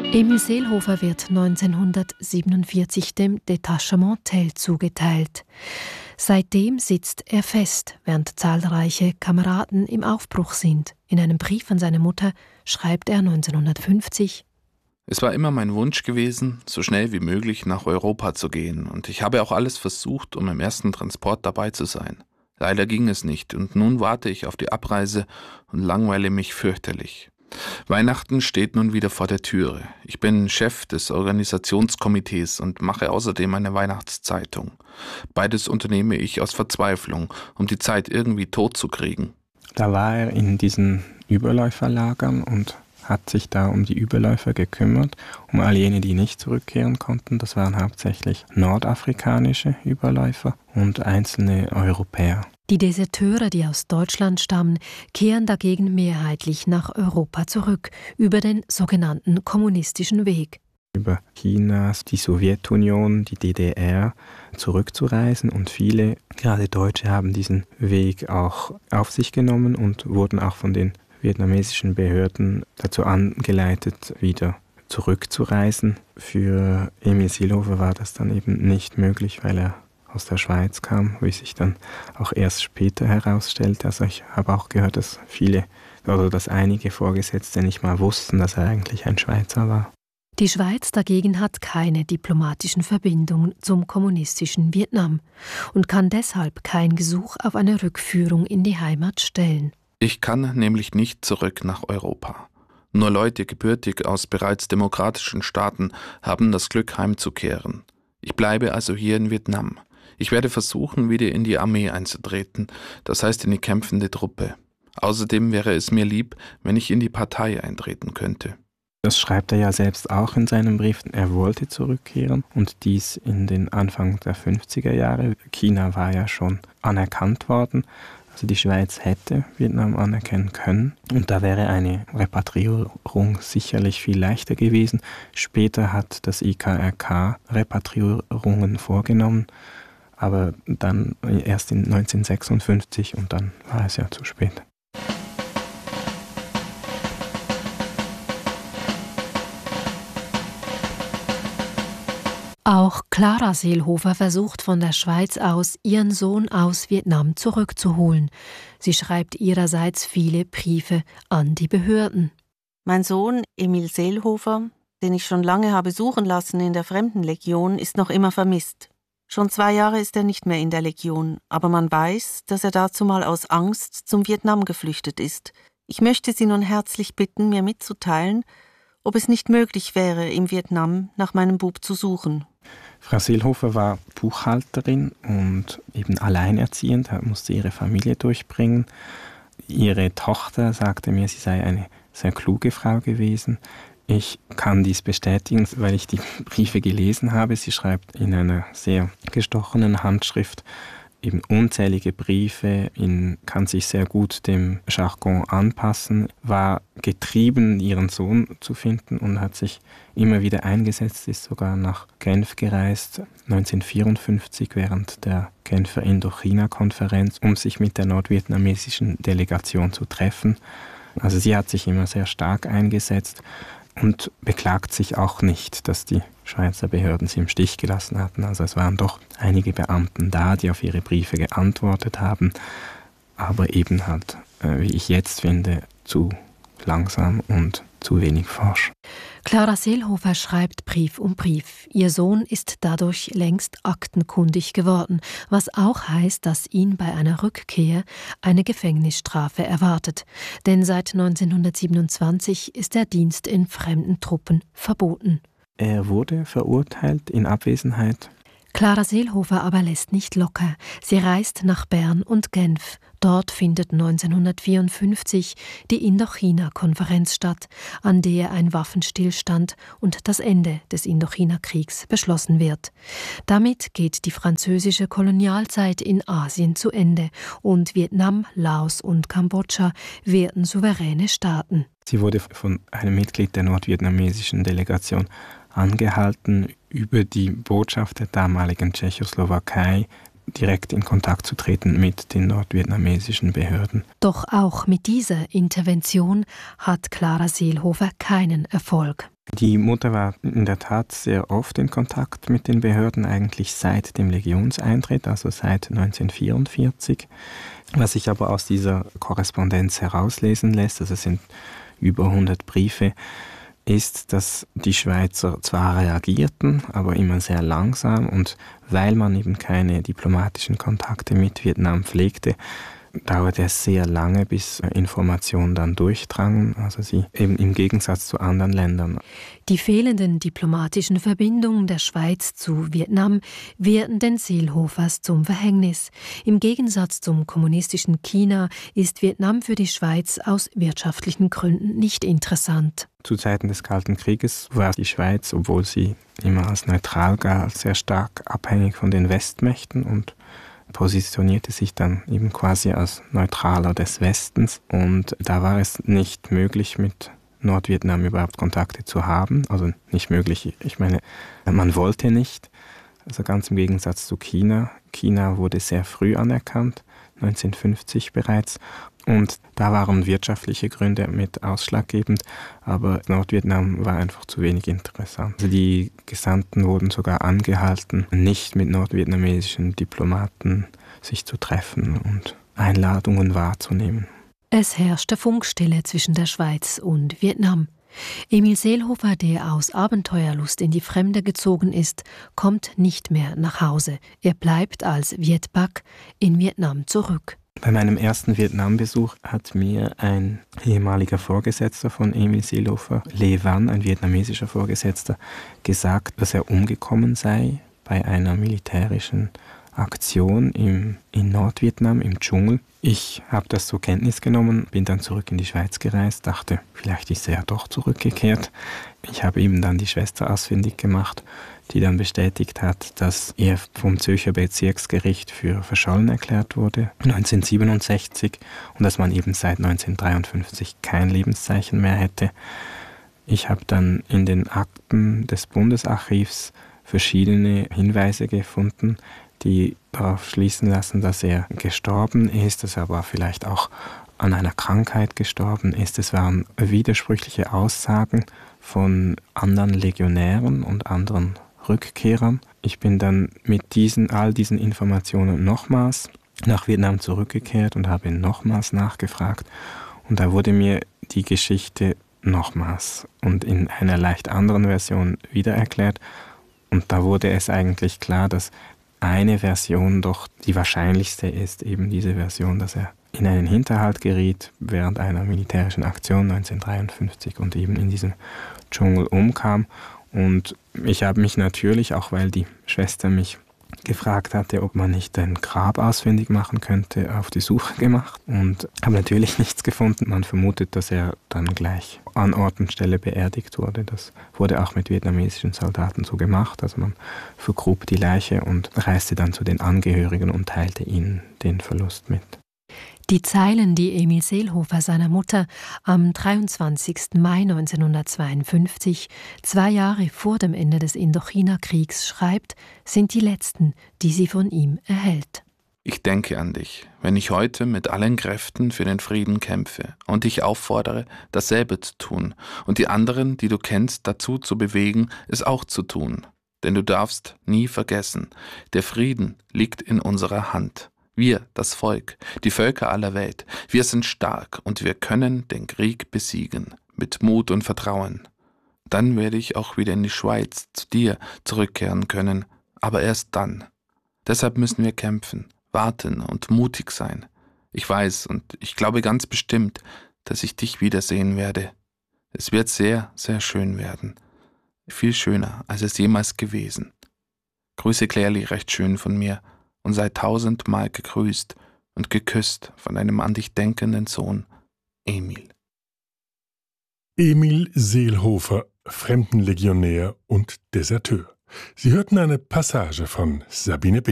Emil Seelhofer wird 1947 dem Detachement Tell zugeteilt. Seitdem sitzt er fest, während zahlreiche Kameraden im Aufbruch sind. In einem Brief an seine Mutter schreibt er 1950: Es war immer mein Wunsch gewesen, so schnell wie möglich nach Europa zu gehen, und ich habe auch alles versucht, um im ersten Transport dabei zu sein. Leider ging es nicht, und nun warte ich auf die Abreise und langweile mich fürchterlich. Weihnachten steht nun wieder vor der Türe. Ich bin Chef des Organisationskomitees und mache außerdem eine Weihnachtszeitung. Beides unternehme ich aus Verzweiflung, um die Zeit irgendwie totzukriegen. Da war er in diesen Überläuferlagern und hat sich da um die Überläufer gekümmert, um all jene, die nicht zurückkehren konnten. Das waren hauptsächlich nordafrikanische Überläufer und einzelne Europäer. Die Deserteure, die aus Deutschland stammen, kehren dagegen mehrheitlich nach Europa zurück, über den sogenannten kommunistischen Weg. Über China, die Sowjetunion, die DDR zurückzureisen, und viele, gerade Deutsche, haben diesen Weg auch auf sich genommen und wurden auch von den vietnamesischen Behörden dazu angeleitet, wieder zurückzureisen. Für Emil Seelhofer war das dann eben nicht möglich, weil er aus der Schweiz kam, wie sich dann auch erst später herausstellte. Also ich habe auch gehört, dass einige Vorgesetzte nicht mal wussten, dass er eigentlich ein Schweizer war. Die Schweiz dagegen hat keine diplomatischen Verbindungen zum kommunistischen Vietnam und kann deshalb kein Gesuch auf eine Rückführung in die Heimat stellen. Ich kann nämlich nicht zurück nach Europa. Nur Leute gebürtig aus bereits demokratischen Staaten haben das Glück, heimzukehren. Ich bleibe also hier in Vietnam. Ich werde versuchen, wieder in die Armee einzutreten, das heißt in die kämpfende Truppe. Außerdem wäre es mir lieb, wenn ich in die Partei eintreten könnte. Das schreibt er ja selbst auch in seinem Brief. Er wollte zurückkehren, und dies in den Anfang der 50er Jahre. China war ja schon anerkannt worden. Also die Schweiz hätte Vietnam anerkennen können, und da wäre eine Repatriierung sicherlich viel leichter gewesen. Später hat das IKRK Repatriierungen vorgenommen, aber dann erst in 1956, und dann war es ja zu spät. Auch Clara Seelhofer versucht von der Schweiz aus, ihren Sohn aus Vietnam zurückzuholen. Sie schreibt ihrerseits viele Briefe an die Behörden. Mein Sohn Emil Seelhofer, den ich schon lange habe suchen lassen in der Fremdenlegion, ist noch immer vermisst. Schon 2 Jahre ist er nicht mehr in der Legion, aber man weiß, dass er dazu mal aus Angst zum Vietnam geflüchtet ist. Ich möchte Sie nun herzlich bitten, mir mitzuteilen, ob es nicht möglich wäre, im Vietnam nach meinem Bub zu suchen. Frau Seelhofer war Buchhalterin und eben alleinerziehend, musste ihre Familie durchbringen. Ihre Tochter sagte mir, sie sei eine sehr kluge Frau gewesen. Ich kann dies bestätigen, weil ich die Briefe gelesen habe. Sie schreibt in einer sehr gestochenen Handschrift eben unzählige Briefe, kann sich sehr gut dem Jargon anpassen, war getrieben, ihren Sohn zu finden, und hat sich immer wieder eingesetzt, ist sogar nach Genf gereist, 1954 während der Genfer Indochina-Konferenz, um sich mit der nordvietnamesischen Delegation zu treffen. Also sie hat sich immer sehr stark eingesetzt und beklagt sich auch nicht, dass die Schweizer Behörden sie im Stich gelassen hatten. Also es waren doch einige Beamten da, die auf ihre Briefe geantwortet haben, aber eben halt, wie ich jetzt finde, zu langsam und zu wenig forsch. Clara Seelhofer schreibt Brief um Brief. Ihr Sohn ist dadurch längst aktenkundig geworden, was auch heißt, dass ihn bei einer Rückkehr eine Gefängnisstrafe erwartet. Denn seit 1927 ist der Dienst in fremden Truppen verboten. Er wurde verurteilt in Abwesenheit. Clara Seelhofer aber lässt nicht locker. Sie reist nach Bern und Genf. Dort findet 1954 die Indochina-Konferenz statt, an der ein Waffenstillstand und das Ende des Indochina-Kriegs beschlossen wird. Damit geht die französische Kolonialzeit in Asien zu Ende und Vietnam, Laos und Kambodscha werden souveräne Staaten. Sie wurde von einem Mitglied der nordvietnamesischen Delegation angehalten, über die Botschaft der damaligen Tschechoslowakei direkt in Kontakt zu treten mit den nordvietnamesischen Behörden. Doch auch mit dieser Intervention hat Clara Seelhofer keinen Erfolg. Die Mutter war in der Tat sehr oft in Kontakt mit den Behörden, eigentlich seit dem Legionseintritt, also seit 1944. Was sich aber aus dieser Korrespondenz herauslesen lässt, also es sind über 100 Briefe, ist, dass die Schweizer zwar reagierten, aber immer sehr langsam, und weil man eben keine diplomatischen Kontakte mit Vietnam pflegte, dauerte es sehr lange, bis Informationen dann durchdrangen, also sie eben im Gegensatz zu anderen Ländern. Die fehlenden diplomatischen Verbindungen der Schweiz zu Vietnam werden den Seelhofers zum Verhängnis. Im Gegensatz zum kommunistischen China ist Vietnam für die Schweiz aus wirtschaftlichen Gründen nicht interessant. Zu Zeiten des Kalten Krieges war die Schweiz, obwohl sie immer als neutral galt, sehr stark abhängig von den Westmächten und positionierte sich dann eben quasi als Neutraler des Westens. Und da war es nicht möglich, mit Nordvietnam überhaupt Kontakte zu haben. Also nicht möglich, ich meine, man wollte nicht. Also ganz im Gegensatz zu China. China wurde sehr früh anerkannt, 1950 bereits. Und da waren wirtschaftliche Gründe mit ausschlaggebend, aber Nordvietnam war einfach zu wenig interessant. Also die Gesandten wurden sogar angehalten, nicht mit nordvietnamesischen Diplomaten sich zu treffen und Einladungen wahrzunehmen. Es herrschte Funkstille zwischen der Schweiz und Vietnam. Emil Seelhofer, der aus Abenteuerlust in die Fremde gezogen ist, kommt nicht mehr nach Hause. Er bleibt als Viet Bac in Vietnam zurück. Bei meinem ersten Vietnambesuch hat mir ein ehemaliger Vorgesetzter von Emil Seelhofer, Le Van, ein vietnamesischer Vorgesetzter, gesagt, dass er umgekommen sei bei einer militärischen Aktion in Nordvietnam, im Dschungel. Ich habe das zur Kenntnis genommen, bin dann zurück in die Schweiz gereist, dachte, vielleicht ist er ja doch zurückgekehrt. Ich habe eben dann die Schwester ausfindig gemacht, die dann bestätigt hat, dass er vom Zürcher Bezirksgericht für verschollen erklärt wurde, 1967, und dass man eben seit 1953 kein Lebenszeichen mehr hätte. Ich habe dann in den Akten des Bundesarchivs verschiedene Hinweise gefunden, die darauf schließen lassen, dass er gestorben ist, dass er aber vielleicht auch an einer Krankheit gestorben ist. Es waren widersprüchliche Aussagen von anderen Legionären und anderen Rückkehrern. Ich bin dann mit all diesen Informationen nochmals nach Vietnam zurückgekehrt und habe nochmals nachgefragt. Und da wurde mir die Geschichte nochmals und in einer leicht anderen Version wiedererklärt. Und da wurde es eigentlich klar, dass eine Version doch die wahrscheinlichste ist, eben diese Version, dass er in einen Hinterhalt geriet während einer militärischen Aktion 1953 und eben in diesem Dschungel umkam. Und ich habe mich natürlich, auch weil die Schwester mich gefragt hatte, ob man nicht ein Grab ausfindig machen könnte, auf die Suche gemacht und habe natürlich nichts gefunden. Man vermutet, dass er dann gleich an Ort und Stelle beerdigt wurde. Das wurde auch mit vietnamesischen Soldaten so gemacht. Also man vergrub die Leiche und reiste dann zu den Angehörigen und teilte ihnen den Verlust mit. Die Zeilen, die Emil Seelhofer seiner Mutter am 23. Mai 1952, 2 Jahre vor dem Ende des Indochina-Kriegs, schreibt, sind die letzten, die sie von ihm erhält. Ich denke an dich, wenn ich heute mit allen Kräften für den Frieden kämpfe und dich auffordere, dasselbe zu tun und die anderen, die du kennst, dazu zu bewegen, es auch zu tun. Denn du darfst nie vergessen, der Frieden liegt in unserer Hand. Wir, das Volk, die Völker aller Welt, wir sind stark und wir können den Krieg besiegen, mit Mut und Vertrauen. Dann werde ich auch wieder in die Schweiz zu dir zurückkehren können, aber erst dann. Deshalb müssen wir kämpfen, warten und mutig sein. Ich weiß und ich glaube ganz bestimmt, dass ich dich wiedersehen werde. Es wird sehr, sehr schön werden. Viel schöner, als es jemals gewesen. Grüße Clairli recht schön von mir. Und sei 1000-mal gegrüßt und geküsst von deinem an dich denkenden Sohn, Emil. Emil Seelhofer, Fremdenlegionär und Deserteur. Sie hörten eine Passage von Sabine B.